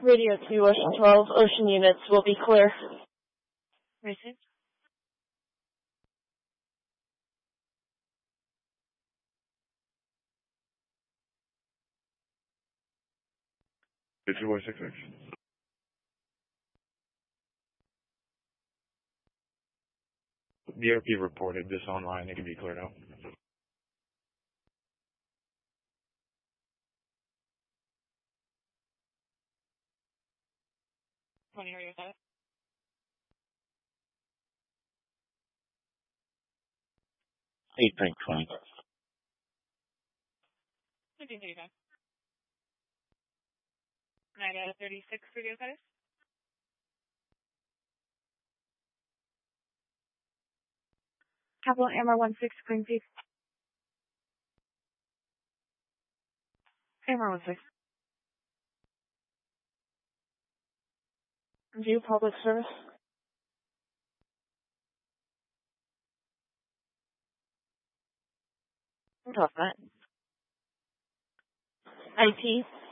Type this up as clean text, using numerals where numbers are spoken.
Radio 2, Ocean 12, Ocean units will be clear. Received. It's 166. DRP reported this online. It can be cleared out. Radio status. 8.20. 1535. 9 out of 36 radio status. Capital AMR 16 Springfield. AMR 16. View public service. Tough that. IT.